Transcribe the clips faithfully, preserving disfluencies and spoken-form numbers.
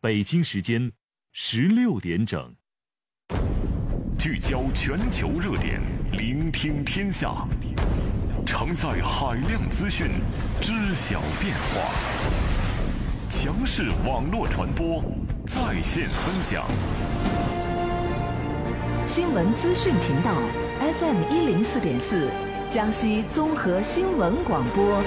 北京时间十六点整。聚焦全球热点，聆听天下，承载海量资讯，知晓变化。强势网络传播，在线分享。 新闻资讯频道 F M 一零四点四，江西综合新闻广播。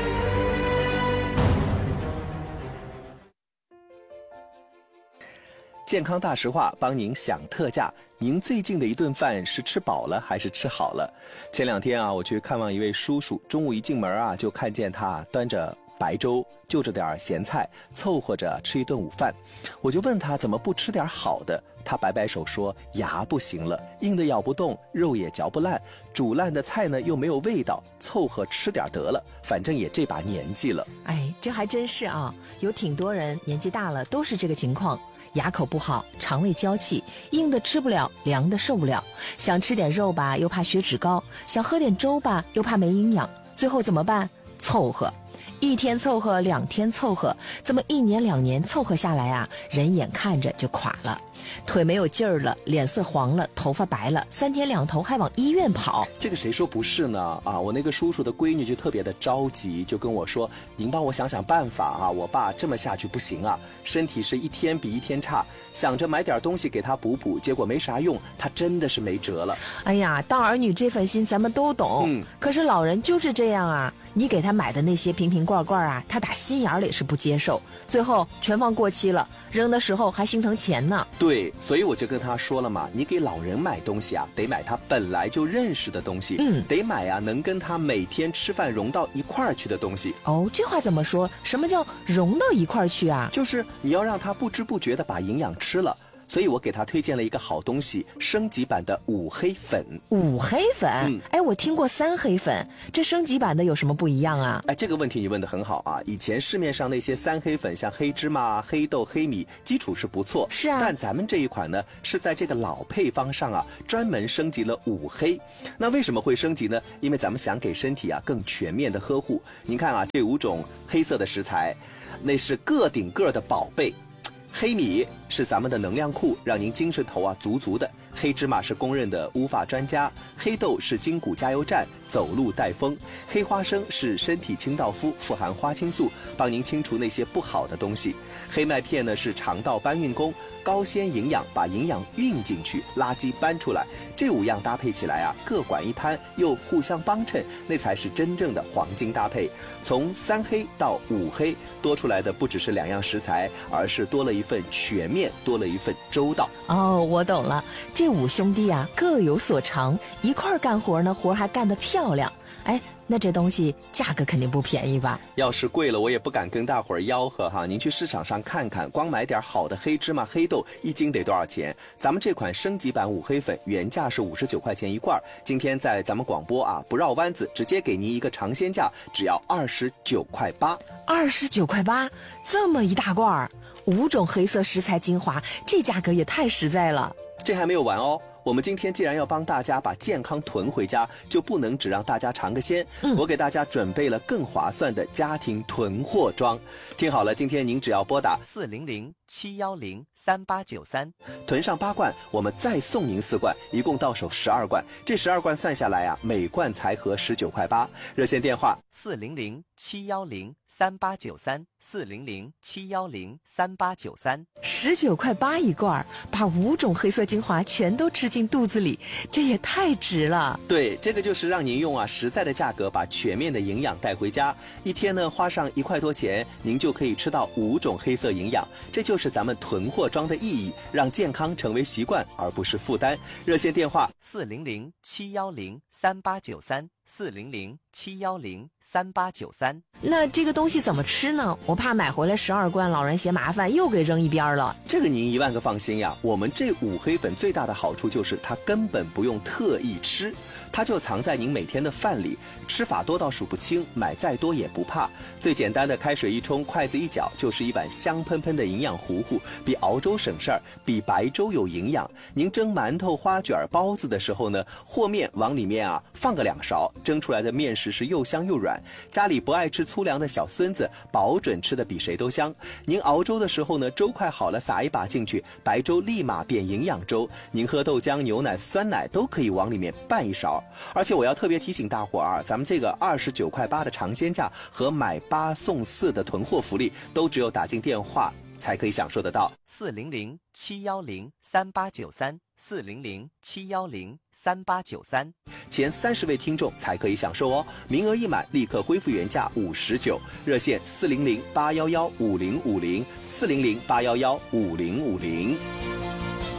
健康大实话帮您享特价，您最近的一顿饭是吃饱了还是吃好了？前两天啊，我去看望一位叔叔，中午一进门啊，就看见他端着白粥，就着点咸菜，凑合着吃一顿午饭。我就问他怎么不吃点好的，他摆摆手说牙不行了，硬的咬不动，肉也嚼不烂，煮烂的菜呢又没有味道，凑合吃点得了，反正也这把年纪了。 哎，这还真是啊，有挺多人年纪大了都是这个情况。牙口不好，肠胃娇气，硬的吃不了，凉的受不了，想吃点肉吧又怕血脂高，想喝点粥吧又怕没营养，最后怎么办？凑合，一天凑合，两天凑合，这么一年两年凑合下来啊，人眼看着就垮了，腿没有劲儿了，脸色黄了，头发白了，三天两头还往医院跑。 这个谁说不是呢？啊，我那个叔叔的闺女就特别的着急，就跟我说：“您帮我想想办法啊，我爸这么下去不行啊，身体是一天比一天差，想着买点东西给他补补，结果没啥用，他真的是没辙了。” 哎呀，当儿女这份心咱们都懂，嗯，可是老人就是这样啊，你给他买的那些瓶瓶罐罐啊，他打心眼里是不接受，最后全放过期了，扔的时候还心疼钱呢。 对，所以我就跟他说了嘛，你给老人买东西啊，得买他本来就认识的东西，嗯，得买啊能跟他每天吃饭融到一块儿去的东西。 哦，这话怎么说？什么叫融到一块儿去啊？ 就是你要让他不知不觉的把营养吃了。所以我给他推荐了一个好东西，升级版的五黑粉。 五黑粉？嗯，哎，我听过三黑粉，这升级版的有什么不一样啊？ 哎，这个问题你问得很好啊！以前市面上那些三黑粉，像黑芝麻、黑豆、黑米，基础是不错， 是啊。 但咱们这一款呢，是在这个老配方上啊，专门升级了五黑。那为什么会升级呢？因为咱们想给身体啊更全面的呵护。您看啊，这五种黑色的食材，那是个顶个的宝贝。黑米是咱们的能量库，让您精神头啊足足的。黑芝麻是公认的乌发专家，黑豆是筋骨加油站，走路带风。黑花生是身体清道夫，富含花青素，帮您清除那些不好的东西。黑麦片呢是肠道搬运工，高纤营养，把营养运进去，垃圾搬出来。这五样搭配起来啊，各管一摊，又互相帮衬，那才是真正的黄金搭配。从三黑到五黑，多出来的不只是两样食材，而是多了一份全面，多了一份周到。 哦，我懂了，这五兄弟啊各有所长，一块儿干活呢，活还干得漂亮。哎，那这东西价格肯定不便宜吧？ 要是贵了，我也不敢跟大伙儿吆喝哈。您去市场上看看，光买点好的黑芝麻、黑豆，一斤得多少钱？咱们这款升级版五黑粉原价是五十九块钱一罐，今天在咱们广播啊，不绕弯子，直接给您一个尝鲜价，只要二十九块八。 二十九块八，这么一大罐儿，五种黑色食材精华，这价格也太实在了。 这还没有完哦。我们今天既然要帮大家把健康囤回家，就不能只让大家尝个鲜。嗯，我给大家准备了更划算的家庭囤货装。听好了，今天您只要拨打四零零七幺零三八九三， 囤上八罐，我们再送您四罐，一共到手十二罐。这十二罐算下来啊，每罐才合十九块八。热线电话四零零七幺零三八九三，四零零七幺零三八九三， 十九块八一罐，把五种黑色精华全都吃进肚子里，这也太值了。 对，这个就是让您用啊实在的价格把全面的营养带回家。一天呢花上一块多钱，您就可以吃到五种黑色营养，这就是咱们囤货装的意义，让健康成为习惯而不是负担。热线电话四零零七幺零三八九三，四零零七幺零三八九三。 那这个东西怎么吃呢？我怕买回来十二罐，老人嫌麻烦，又给扔一边了。 这个您一万个放心呀，我们这五黑粉最大的好处就是它根本不用特意吃。 它就藏在您每天的饭里，吃法多到数不清，买再多也不怕。最简单的开水一冲，筷子一搅，就是一碗香喷喷的营养糊糊，比熬粥省事儿，比白粥有营养。您蒸馒头、花卷、包子的时候呢，和面往里面啊放个两勺，蒸出来的面食是又香又软。家里不爱吃粗粮的小孙子，保准吃的比谁都香。您熬粥的时候呢，粥快好了，撒一把进去，白粥立马变营养粥。您喝豆浆、牛奶、酸奶都可以往里面拌一勺。而且我要特别提醒大伙儿啊，咱们这个二十九块八的尝鲜价和买八送四的囤货福利，都只有打进电话才可以享受得到。 四零零七幺零三八九三，四零零七幺零三八九三， 前三十位听众才可以享受哦，名额一满立刻恢复原价五十九，热线四零零八幺幺五零五零，四零零八幺幺五零五零。